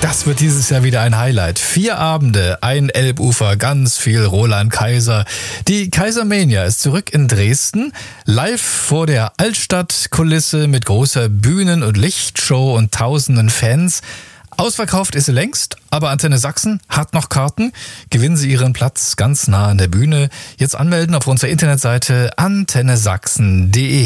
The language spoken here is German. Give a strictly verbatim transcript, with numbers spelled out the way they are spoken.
Das wird dieses Jahr wieder ein Highlight. Vier Abende, ein Elbufer, ganz viel Roland Kaiser. Die Kaisermania ist zurück in Dresden, live vor der Altstadtkulisse mit großer Bühnen- und Lichtshow und tausenden Fans. Ausverkauft ist sie längst, aber Antenne Sachsen hat noch Karten. Gewinnen Sie Ihren Platz ganz nah an der Bühne. Jetzt anmelden auf unserer Internetseite antenne sachsen punkt de.